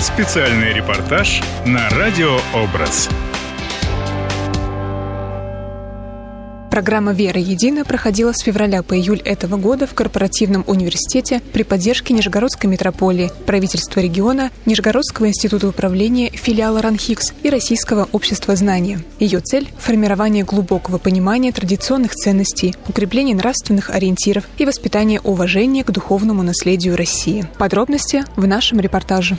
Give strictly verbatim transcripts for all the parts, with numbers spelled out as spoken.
Специальный репортаж на Радио Образ. Программа «Вера Едина» проходила с февраля по июль этого года в корпоративном университете при поддержке Нижегородской митрополии, правительства региона, Нижегородского института управления, филиала РАНХИКС и Российского общества знания. Ее цель – формирование глубокого понимания традиционных ценностей, укрепление нравственных ориентиров и воспитание уважения к духовному наследию России. Подробности в нашем репортаже.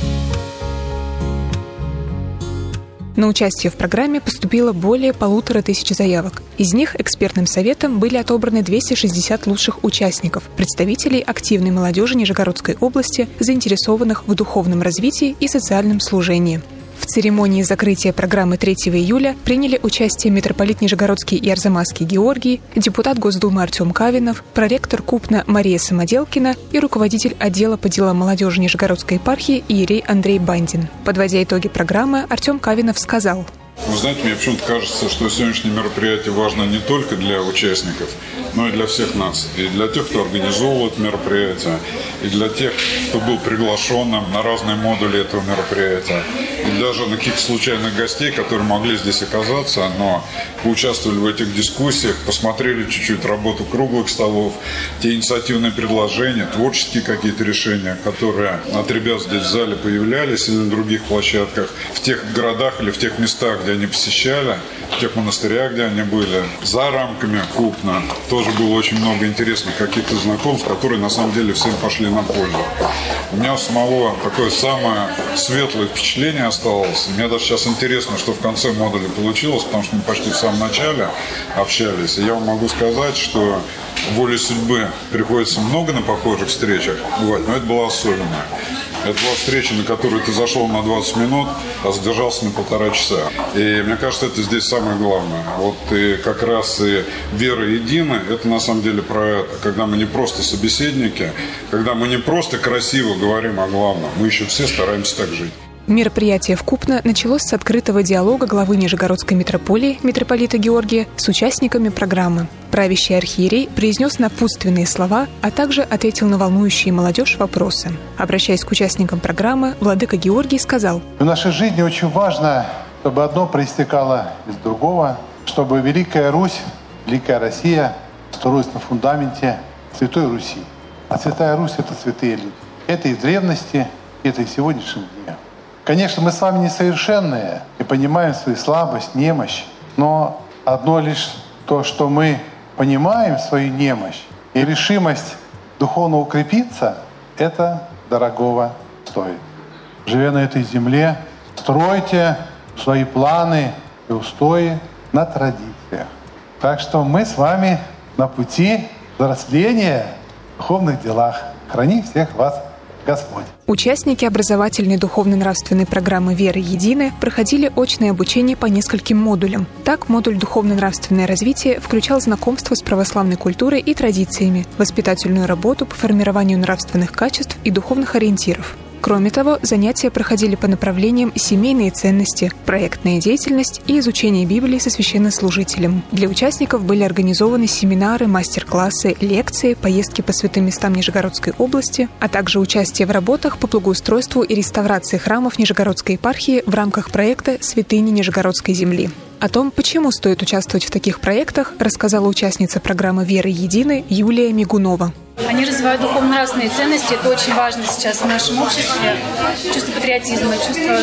На участие в программе поступило более полутора тысяч заявок. Из них экспертным советом были отобраны двести шестьдесят лучших участников, представителей активной молодежи Нижегородской области, заинтересованных в духовном развитии и социальном служении. В церемонии закрытия программы третьего июля приняли участие митрополит Нижегородский и Арзамасский Георгий, депутат Госдумы Артем Кавинов, проректор КУПНа Мария Самоделкина и руководитель отдела по делам молодежи Нижегородской епархии иерей Андрей Бандин. Подводя итоги программы, Артем Кавинов сказал: Вы знаете, мне почему-то кажется, что сегодняшнее мероприятие важно не только для участников, но и для всех нас. И для тех, кто организовывал это мероприятие, и для тех, кто был приглашенным на разные модули этого мероприятия, и даже на каких-то случайных гостей, которые могли здесь оказаться, но поучаствовали в этих дискуссиях, посмотрели чуть-чуть работу круглых столов, те инициативные предложения, творческие какие-то решения, которые от ребят здесь в зале появлялись или на других площадках, в тех городах или в тех местах, где они посещали, в тех монастырях, где они были, за рамками КУПНа. Тоже было очень много интересных каких-то знакомств, которые на самом деле всем пошли на пользу. У меня у самого такое самое светлое впечатление осталось. Мне даже сейчас интересно, что в конце модуля получилось, потому что мы почти в самом начале общались. И я вам могу сказать, что волей судьбы приходится много на похожих встречах бывать, но это была особенная. Это была встреча, на которую ты зашел на двадцать минут, а задержался на полтора часа. И мне кажется, это здесь самое главное. Вот и как раз и вера едина, это на самом деле про это. Когда мы не просто собеседники, когда мы не просто красиво говорим о главном, мы еще все стараемся так жить. Мероприятие в КУПНа началось с открытого диалога главы Нижегородской митрополии, митрополита Георгия, с участниками программы. Правящий архиерей произнес напутственные слова, а также ответил на волнующие молодежь вопросы. Обращаясь к участникам программы, владыка Георгий сказал: В нашей жизни очень важно, чтобы одно проистекало из другого, чтобы Великая Русь, Великая Россия строилась на фундаменте Святой Руси. А Святая Русь – это святые люди. Это и древности, это и в сегодняшнем дне. Конечно, мы с вами несовершенные и понимаем свою слабость, немощь, но одно лишь то, что мы понимаем свою немощь и решимость духовно укрепиться, это дорогого стоит. Живя на этой земле, стройте свои планы и устои на традициях. Так что мы с вами на пути взросления в духовных делах. Храни всех вас Господь. Участники образовательной духовно-нравственной программы «Вера Едина» проходили очное обучение по нескольким модулям. Так, модуль «Духовно-нравственное развитие» включал знакомство с православной культурой и традициями, воспитательную работу по формированию нравственных качеств и духовных ориентиров. Кроме того, занятия проходили по направлениям семейные ценности, проектная деятельность и изучение Библии со священнослужителем. Для участников были организованы семинары, мастер-классы, лекции, поездки по святым местам Нижегородской области, а также участие в работах по благоустройству и реставрации храмов Нижегородской епархии в рамках проекта «Святыни Нижегородской земли». О том, почему стоит участвовать в таких проектах, рассказала участница программы «Вера Едина» Юлия Мигунова. Они развивают духовно-нравственные ценности. Это очень важно сейчас в нашем обществе. Чувство патриотизма, чувство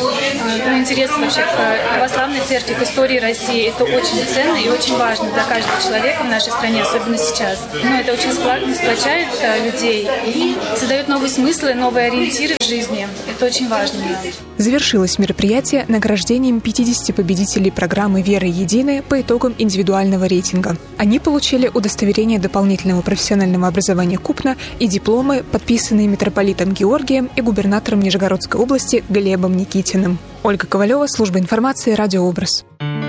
ну, интереса вообще к православной церкви, к истории России. Это очень ценно и очень важно для каждого человека в нашей стране, особенно сейчас. Но это очень сплочает людей и создает новые смыслы, новые ориентиры в жизни. Это очень важно. Завершилось мероприятие награждением пятидесяти победителей программы «Вера Едина» по итогам индивидуального рейтинга. Они получили удостоверение дополнительного профессионального образования образования КУПНа и дипломы, подписанные митрополитом Георгием и губернатором Нижегородской области Глебом Никитиным. Ольга Ковалева, служба информации, Радиообраз.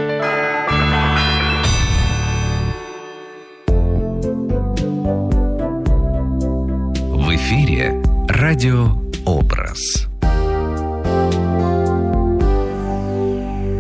В эфире Радиообраз.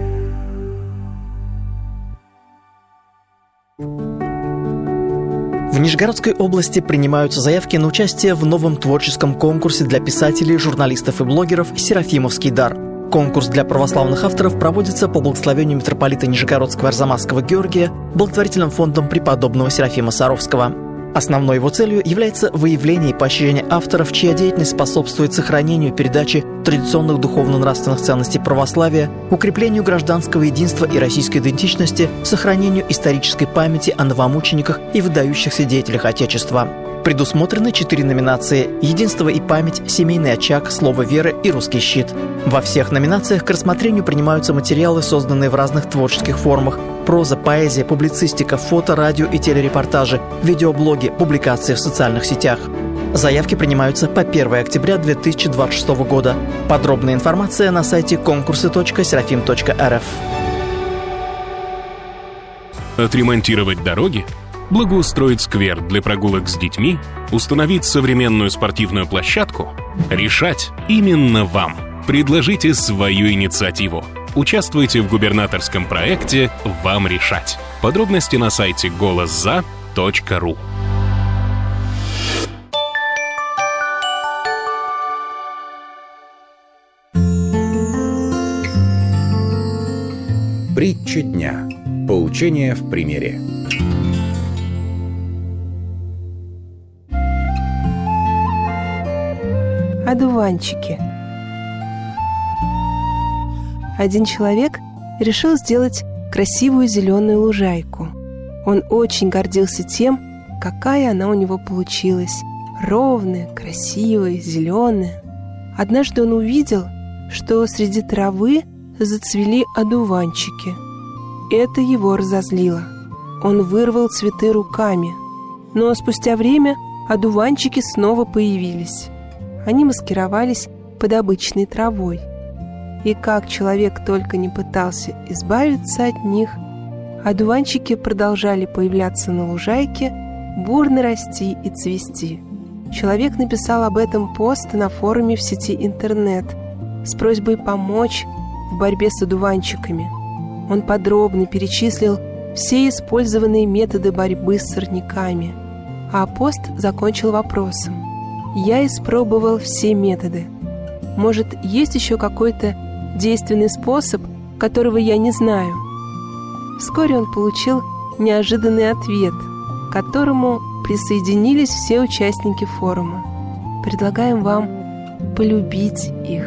В В Нижегородской области принимаются заявки на участие в новом творческом конкурсе для писателей, журналистов и блогеров «Серафимовский дар». Конкурс для православных авторов проводится по благословению митрополита Нижегородского Арзамасского Георгия благотворительным фондом преподобного Серафима Саровского. Основной его целью является выявление и поощрение авторов, чья деятельность способствует сохранению и передаче традиционных духовно-нравственных ценностей православия, укреплению гражданского единства и российской идентичности, сохранению исторической памяти о новомучениках и выдающихся деятелях Отечества. Предусмотрены четыре номинации: «Единство и память», «Семейный очаг», «Слово веры» и «Русский щит». Во всех номинациях к рассмотрению принимаются материалы, созданные в разных творческих формах: проза, поэзия, публицистика, фото, радио и телерепортажи, видеоблоги, публикации в социальных сетях. Заявки принимаются по первое октября две тысячи двадцать шестого года. Подробная информация на сайте конкурсы точка серафим точка эр эф. Отремонтировать дороги? Благоустроить сквер для прогулок с детьми? Установить современную спортивную площадку? Решать именно вам. Предложите свою инициативу. Участвуйте в губернаторском проекте «Вам решать». Подробности на сайте голос за точка ру. Притча дня. Поучение в примере. Одуванчики. Один человек решил сделать красивую зеленую лужайку. Он очень гордился тем, какая она у него получилась. Ровная, красивая, зеленая. Однажды он увидел, что среди травы зацвели одуванчики. Это его разозлило. Он вырвал цветы руками. Но спустя время одуванчики снова появились. Они маскировались под обычной травой. И как человек только не пытался избавиться от них, одуванчики продолжали появляться на лужайке, бурно расти и цвести. Человек написал об этом пост на форуме в сети интернет с просьбой помочь в борьбе с одуванчиками. Он подробно перечислил все использованные методы борьбы с сорняками, а пост закончил вопросом: «Я испробовал все методы. Может, есть еще какой-то действенный способ, которого я не знаю?» Вскоре он получил неожиданный ответ, к которому присоединились все участники форума. Предлагаем вам полюбить их.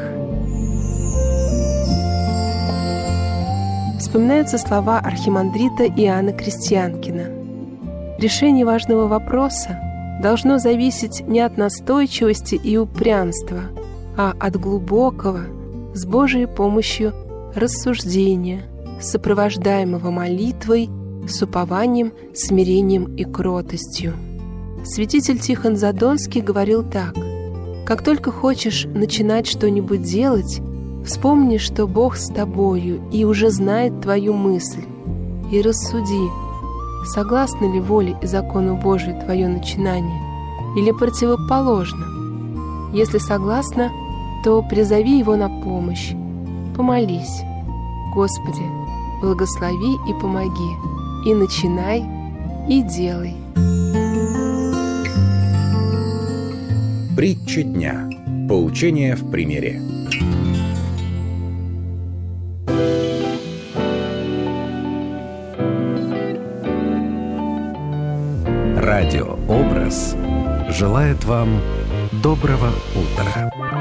Вспоминаются слова архимандрита Иоанна Крестьянкина. Решение важного вопроса должно зависеть не от настойчивости и упрямства, а от глубокого, с Божией помощью, рассуждения, сопровождаемого молитвой, с упованием, смирением и кротостью. Святитель Тихон Задонский говорил так: «Как только хочешь начинать что-нибудь делать, вспомни, что Бог с тобою и уже знает твою мысль, и рассуди, согласно ли воле и закону Божию твое начинание, или противоположно. Если согласно, то призови его на помощь, помолись: Господи, благослови и помоги, и начинай, и делай». Притча дня. Поучение в примере. Радио «Образ» желает вам доброго утра.